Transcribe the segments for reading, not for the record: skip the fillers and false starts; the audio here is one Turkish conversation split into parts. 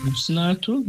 Muhsin Ertuğrul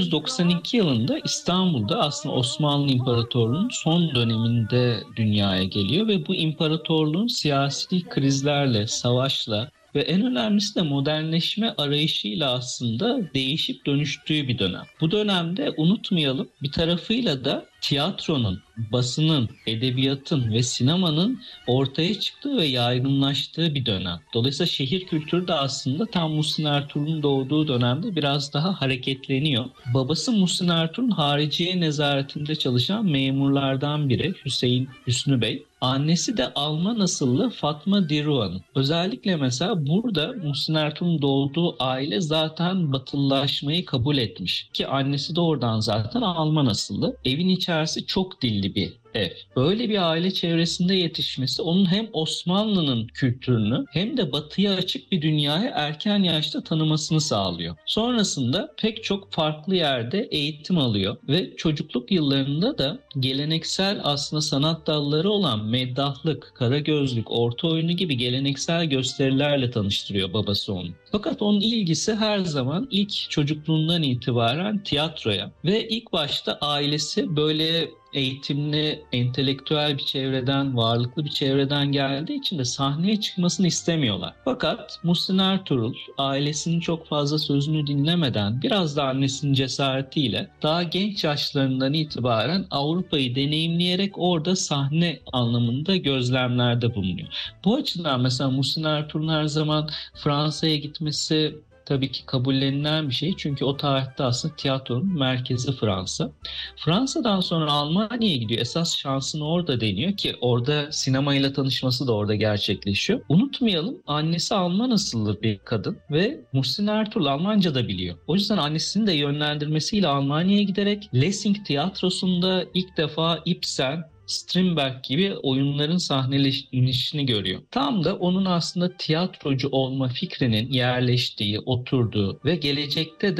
1892 yılında İstanbul'da aslında Osmanlı İmparatorluğu'nun son döneminde dünyaya geliyor ve bu imparatorluğun siyasi krizlerle, savaşla ve en önemlisi de modernleşme arayışıyla aslında değişip dönüştüğü bir dönem. Bu dönemde unutmayalım, bir tarafıyla da tiyatronun, basının, edebiyatın ve sinemanın ortaya çıktığı ve yaygınlaştığı bir dönem. Dolayısıyla şehir kültürü de aslında tam Muhsin Ertuğrul'un doğduğu dönemde biraz daha hareketleniyor. Babası Muhsin Ertuğrul'un hariciye nezaretinde çalışan memurlardan biri Hüseyin Hüsnü Bey. Annesi de Alman asıllı Fatma Diruan. Özellikle mesela burada Muhsin Ertuğrul'un doğduğu aile zaten batılılaşmayı kabul etmiş. Ki annesi de oradan zaten Alman asıllı. Evin içerisi çok dilli bir ev. Böyle bir aile çevresinde yetişmesi onun hem Osmanlı'nın kültürünü hem de batıya açık bir dünyayı erken yaşta tanımasını sağlıyor. Sonrasında pek çok farklı yerde eğitim alıyor ve çocukluk yıllarında da geleneksel aslında sanat dalları olan meddahlık, karagözlük, orta oyunu gibi geleneksel gösterilerle tanıştırıyor babası onu. Fakat onun ilgisi her zaman ilk çocukluğundan itibaren tiyatroya ve ilk başta ailesi böyle eğitimli, entelektüel bir çevreden, varlıklı bir çevreden geldiği için de sahneye çıkmasını istemiyorlar. Fakat Muhsin Ertuğrul ailesinin çok fazla sözünü dinlemeden biraz da annesinin cesaretiyle daha genç yaşlarından itibaren Avrupa'yı deneyimleyerek orada sahne anlamında gözlemlerde bulunuyor. Bu açıdan mesela Muhsin Ertuğrul'un her zaman Fransa'ya gitmesi tabii ki kabullenilen bir şey. Çünkü o tarihte aslında tiyatronun merkezi Fransa. Fransa'dan sonra Almanya'ya gidiyor. Esas şansını orada deniyor ki orada sinemayla tanışması da orada gerçekleşiyor. Unutmayalım, annesi Alman asıllı bir kadın ve Muhsin Ertuğrul Almanca da biliyor. O yüzden annesinin de yönlendirmesiyle Almanya'ya giderek Lessing tiyatrosunda ilk defa Ibsen, Strindberg gibi oyunların sahnelenişini görüyor. Tam da onun aslında tiyatrocu olma fikrinin yerleştiği, oturduğu ve gelecekte